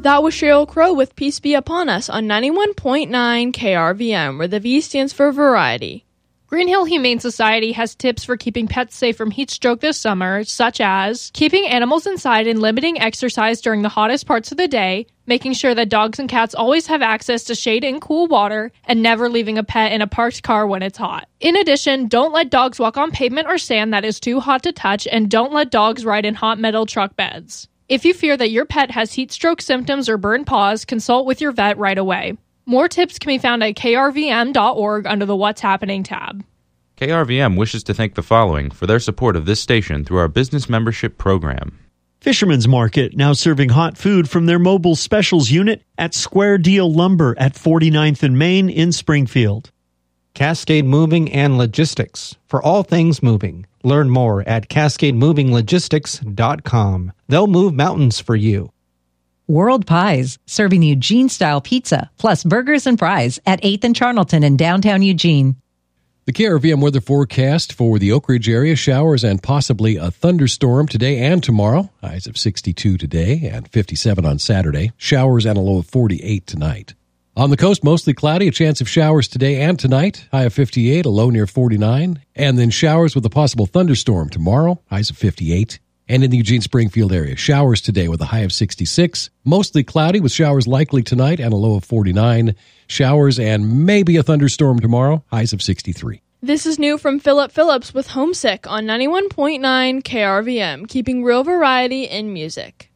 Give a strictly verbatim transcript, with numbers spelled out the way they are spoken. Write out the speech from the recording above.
That was Sheryl Crow with Peace Be Upon Us on ninety-one point nine K R V M, where the V stands for variety. Green Hill Humane Society has tips for keeping pets safe from heat stroke this summer, such as keeping animals inside and limiting exercise during the hottest parts of the day, making sure that dogs and cats always have access to shade and cool water, and never leaving a pet in a parked car when it's hot. In addition, don't let dogs walk on pavement or sand that is too hot to touch, and don't let dogs ride in hot metal truck beds. If you fear that your pet has heat stroke symptoms or burned paws, consult with your vet right away. More tips can be found at K R V M dot org under the What's Happening tab. K R V M wishes to thank the following for their support of this station through our business membership program. Fisherman's Market, now serving hot food from their mobile specials unit at Square Deal Lumber at forty-ninth and Main in Springfield. Cascade Moving and Logistics, for all things moving. Learn more at cascade moving logistics dot com. They'll move mountains for you. World Pies, serving Eugene-style pizza, plus burgers and fries at eighth and Charnelton in downtown Eugene. The K R V M weather forecast for the Oak Ridge area, showers and possibly a thunderstorm today and tomorrow. Highs of sixty-two today and fifty-seven on Saturday. Showers and a low of forty-eight tonight. On the coast, mostly cloudy, a chance of showers today and tonight. High of fifty-eight, a low near forty-nine. And then showers with a possible thunderstorm tomorrow. Highs of fifty-eight. And in the Eugene-Springfield area, showers today with a high of sixty-six. Mostly cloudy with showers likely tonight and a low of forty-nine. Showers and maybe a thunderstorm tomorrow. Highs of sixty-three. This is new from Philip Phillips with Homesick on ninety-one point nine K R V M, keeping real variety in music.